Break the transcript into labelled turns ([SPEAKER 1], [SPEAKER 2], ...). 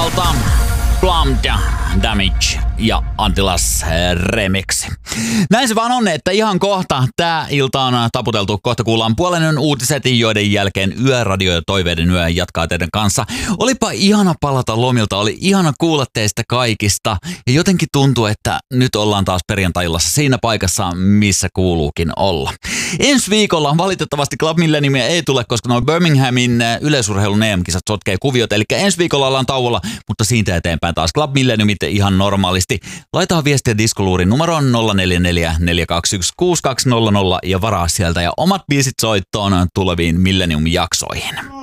[SPEAKER 1] Antilalta Plumbed Damage ja Antilas Remix. Näin se vaan on, että ihan kohta tää ilta on taputeltu. Kohta kuullaan puolen yön uutiset, joiden jälkeen Yöradio ja Toiveiden yö jatkaa teidän kanssa. Olipa ihana palata lomilta, oli ihana kuulla teistä kaikista. Ja jotenkin tuntuu, että nyt ollaan taas perjantai-illassa siinä paikassa, missä kuuluukin olla. Ensi viikolla valitettavasti Club Millenniumia ei tule, koska nuo Birminghamin yleisurheilun EM-kisat sotkee kuviot. Eli ensi viikolla ollaan tauolla, mutta siitä eteenpäin taas Club Millenniumit ihan normaalisti. Laitahan viestiä Diskoluurin numeroon 044 421 6200 ja varaa sieltä ja omat biisit soittoon tuleviin Millennium-jaksoihin.